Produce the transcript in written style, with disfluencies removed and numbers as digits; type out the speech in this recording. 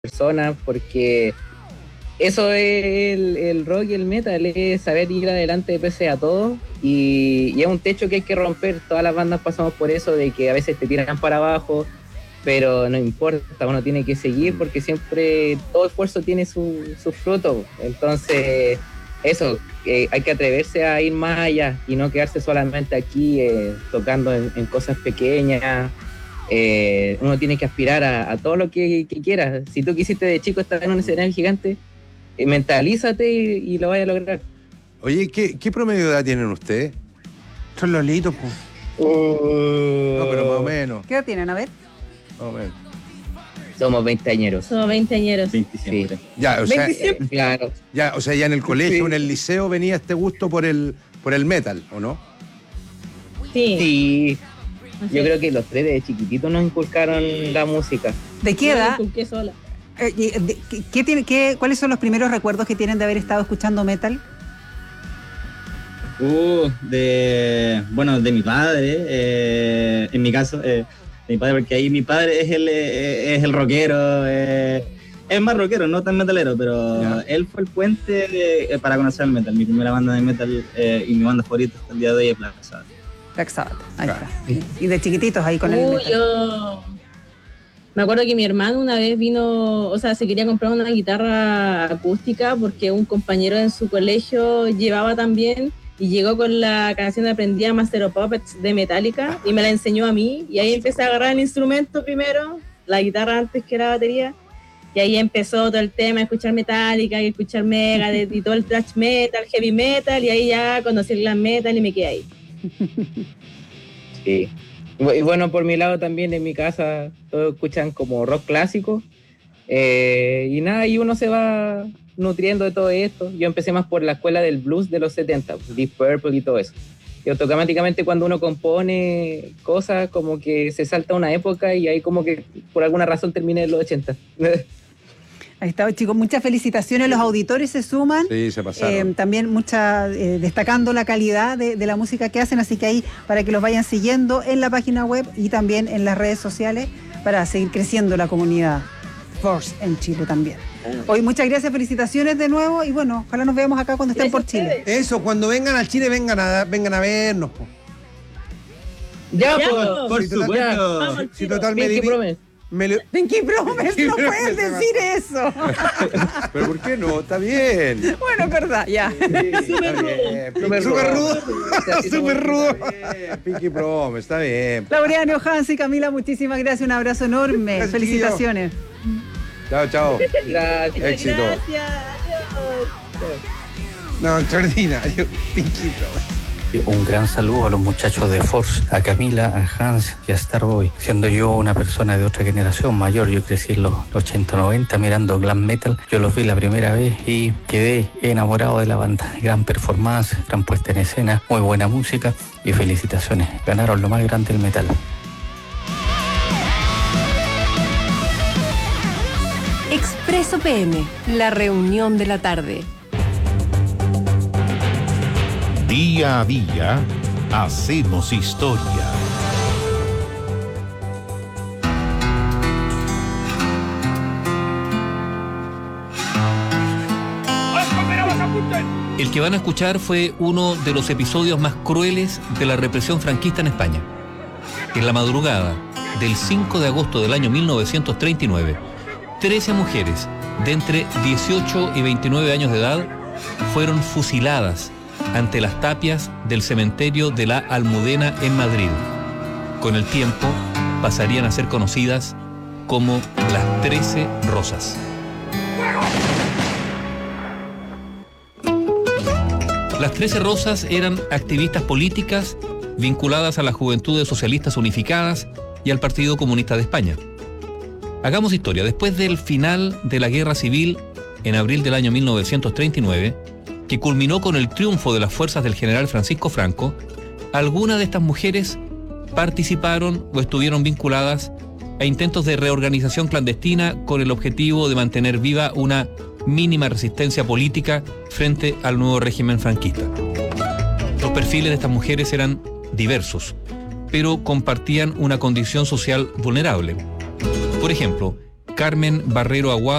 personas, porque eso es el rock y el metal, es saber ir adelante pese a todo, y es un techo que hay que romper. Todas las bandas pasamos por eso, de que a veces te tiran para abajo, pero no importa, uno tiene que seguir porque siempre todo esfuerzo tiene su fruto. Entonces eso, hay que atreverse a ir más allá y no quedarse solamente aquí tocando en cosas pequeñas. Uno tiene que aspirar a todo lo que quiera. Si tú quisiste de chico estar en un escenario gigante, mentalízate y lo vayas a lograr. Oye, ¿qué promedio de edad tienen ustedes? Son lolitos, pues. No, pero más o menos. ¿Qué edad tienen? A ver. Más o menos. Somos veinteañeros. Somos veinteañeros. 27. Sí. Ya, o sea, Claro. ya, o sea, ya en el colegio, Sí. en el liceo venía este gusto por el metal, ¿o no? Sí. Sí. Así Yo es. creo que los tres de chiquititos nos inculcaron la música. ¿De qué Yo me edad? inculqué sola. ¿Cuáles son los primeros recuerdos que tienen de haber estado escuchando metal? De mi padre, en mi caso, de mi padre, porque ahí mi padre es el rockero, es más rockero, no tan metalero, pero Ya. él fue el puente para conocer el metal. Mi primera banda de metal y mi banda favorita hasta el día de hoy es Black Sabbath. Black Sabbath. Ahí Claro. está. Y de chiquititos ahí con el metal. Yo me acuerdo que mi hermano una vez vino, o sea, se quería comprar una guitarra acústica porque un compañero en su colegio llevaba también, y llegó con la canción de Aprendía Master of Puppets de Metallica y me la enseñó a mí, y ahí empecé a agarrar el instrumento primero, la guitarra antes que la batería, y ahí empezó todo el tema, escuchar Metallica y escuchar Megadeth y todo el thrash metal, heavy metal, y ahí ya conocí el glam metal y me quedé ahí. Sí. Y bueno, por mi lado también, en mi casa todos escuchan como rock clásico, y nada, y uno se va nutriendo de todo esto. Yo empecé más por la escuela del blues de los 70, Deep Purple y todo eso, y automáticamente cuando uno compone cosas como que se salta una época, y ahí como que por alguna razón terminé en los 80. Ahí está, chicos. Muchas felicitaciones. Los auditores se suman. Sí, se pasaron. También destacando la calidad de la música que hacen. Así que ahí, para que los vayan siguiendo en la página web y también en las redes sociales, para seguir creciendo la comunidad Force en Chile también. Hoy, muchas gracias, felicitaciones de nuevo. Y bueno, ojalá nos veamos acá cuando estén por Chile. Eso, cuando vengan al Chile, vengan a vernos, po. Ya, Ya, pues, por si supuesto. Vamos al Si tiro. total Pinky Promise. Pinky Promise, no puedes decir eso. Pero ¿por qué no? Está bien. Bueno, es verdad, ya. Súper rudo. Súper rudo. Pinky Promise, está bien. Laureano, Hans y Camila, muchísimas gracias. Un abrazo enorme. Gracias, Felicitaciones. Chao, chao. Gracias. Éxito. Gracias. Adiós. No, extraordinario. Pinky Promise. Un gran saludo a los muchachos de Force, a Camila, a Hans y a Starboy. Siendo yo una persona de otra generación mayor, yo crecí en los 80, 90 mirando glam metal. Yo los vi la primera vez y quedé enamorado de la banda. Gran performance, gran puesta en escena, muy buena música y felicitaciones. Ganaron lo más grande del metal. Expreso PM, la reunión de la tarde. Día a día hacemos historia. El que van a escuchar fue uno de los episodios más crueles de la represión franquista en España. En la madrugada del 5 de agosto del año 1939, 13 mujeres de entre 18 y 29 años de edad fueron fusiladas ante las tapias del cementerio de la Almudena en Madrid. Con el tiempo pasarían a ser conocidas como las 13 Rosas. Las 13 Rosas eran activistas políticas vinculadas a las Juventudes Socialistas Unificadas y al Partido Comunista de España. Hagamos historia. Después del final de la Guerra Civil, en abril del año 1939, que culminó con el triunfo de las fuerzas del general Francisco Franco, algunas de estas mujeres participaron o estuvieron vinculadas a intentos de reorganización clandestina con el objetivo de mantener viva una mínima resistencia política frente al nuevo régimen franquista. Los perfiles de estas mujeres eran diversos, pero compartían una condición social vulnerable. Por ejemplo, Carmen Barrero Aguado.